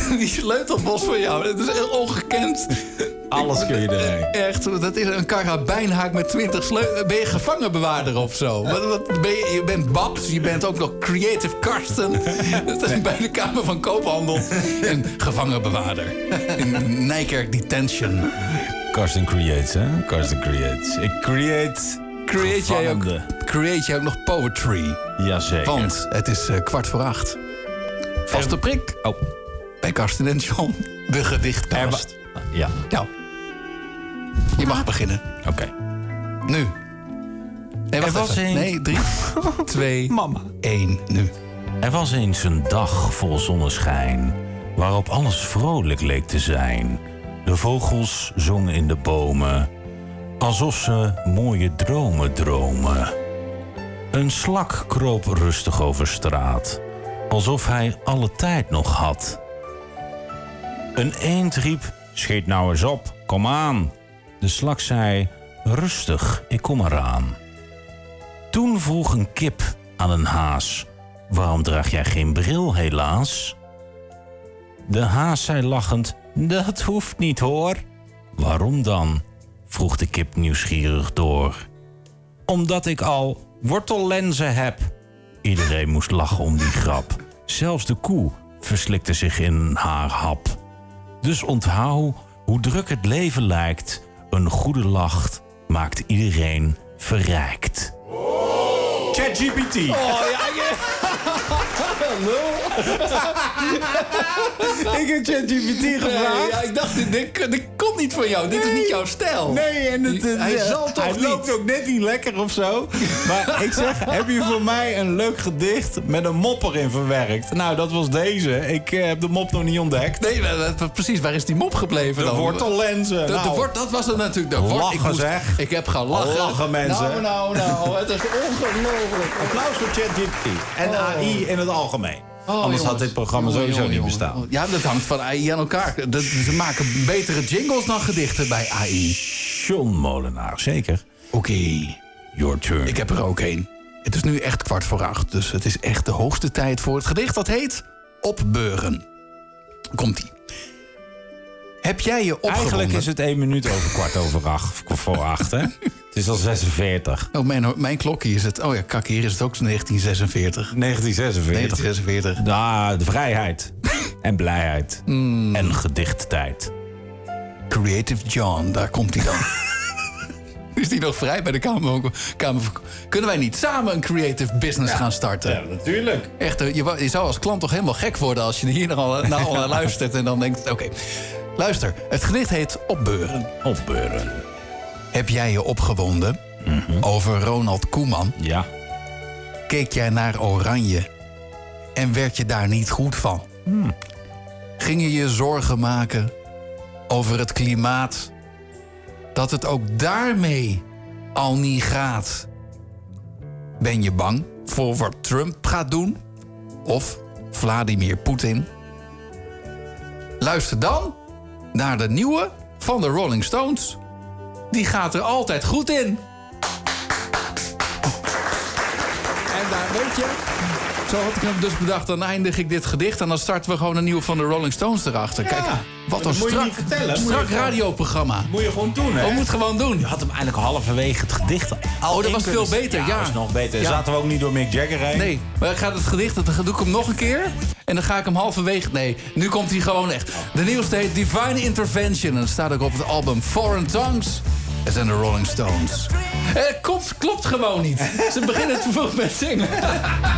Die sleutelbos van jou, dat is heel ongekend. Alles kun je erin. Echt, dat is een karabijnhaak met 20 sleutels. Ben je gevangenbewaarder of zo? Wat ben je? Je bent Babs, je bent ook nog Creative Karsten. Dat is bij de Kamer van Koophandel. En gevangenbewaarder. In Nijkerk Detention. Karsten creates, hè? Karsten creates. Ik Create jij ook nog poetry? Jazeker. Want het is 7:15. Vaste prik. Oh. Bij Karsten en John. De gedichtkast. Ja. Nou, je mag beginnen. Oké. Nu. Nee, wacht even. Nee, 3, 2, Mama. 1, nu. Er was eens een dag vol zonneschijn, waarop alles vrolijk leek te zijn. De vogels zongen in de bomen, alsof ze mooie dromen dromen. Een slak kroop rustig over straat, alsof hij alle tijd nog had. Een eend riep, schiet nou eens op, kom aan. De slak zei, rustig, ik kom eraan. Toen vroeg een kip aan een haas, waarom draag jij geen bril helaas? De haas zei lachend, dat hoeft niet hoor. Waarom dan? Vroeg de kip nieuwsgierig door. Omdat ik al wortellenzen heb. Iedereen moest lachen om die grap. Zelfs de koe verslikte zich in haar hap. Dus onthoud hoe druk het leven lijkt. Een goede lach maakt iedereen verrijkt. ChatGPT. Oh ja, Ik heb ChatGPT gevraagd. Ja, ik dacht, dit komt niet van jou. Dit is niet jouw stijl. Nee, en hij loopt ook net niet lekker of zo. Maar ik zeg, heb je voor mij een leuk gedicht met een mop erin verwerkt? Nou, dat was deze. Ik heb de mop nog niet ontdekt. Nee, precies. Waar is die mop gebleven dan? De wortellenzen. Dat was het natuurlijk. Lachen zeg. Ik heb gelachen. Lachen mensen. Nou. Het is ongelooflijk. Applaus voor ChatGPT. En AI in het algemeen. Anders jongens. had dit programma sowieso niet bestaan. Ja, dat hangt van AI aan elkaar. Ze maken betere jingles dan gedichten bij AI. John Molenaar, zeker. Oké. Your turn. Ik heb er ook één. Het is nu echt 7:15, dus het is echt de hoogste tijd voor het gedicht. Dat heet Opbeuren. Komt-ie. Heb jij je opgewonden? Eigenlijk is het 1 minuut over 7:15, hè? Het is al 46. Oh, mijn klokje is het... Oh ja, kak, hier is het ook 1946. 1946. 1946. De vrijheid. En blijheid. En gedichttijd. Creative John, daar komt hij dan. Is die nog vrij bij de Kamer? Kunnen wij niet samen een creative business gaan starten? Ja, natuurlijk. Echt, je zou als klant toch helemaal gek worden... als je hier naar luistert en dan denkt... Oké, luister, het gedicht heet Opbeuren. Opbeuren. Heb jij je opgewonden over Ronald Koeman? Ja. Keek jij naar Oranje en werd je daar niet goed van? Ging je je zorgen maken over het klimaat? Dat het ook daarmee al niet gaat? Ben je bang voor wat Trump gaat doen? Of Vladimir Poetin? Luister dan naar de nieuwe van de Rolling Stones. Die gaat er altijd goed in. En daar, weet je... Zo had ik hem dus bedacht, dan eindig ik dit gedicht... en dan starten we gewoon een nieuw van de Rolling Stones erachter. Ja. Kijk, wat een strak radioprogramma. Moet je gewoon doen, hè? We moeten gewoon doen. Je had hem eigenlijk halverwege het gedicht al dat was veel beter, ja. Dat was nog beter. Ja. Zaten we ook niet door Mick Jagger heen? Nee, maar ik ga het gedicht, dan doe ik hem nog een keer... en dan ga ik hem halverwege... Nee, nu komt hij gewoon echt. De nieuwste heet Divine Intervention... en dat staat ook op het album Foreign Tongues... Het zijn de Rolling Stones. Klopt gewoon niet. Ze beginnen te vroeg met zingen.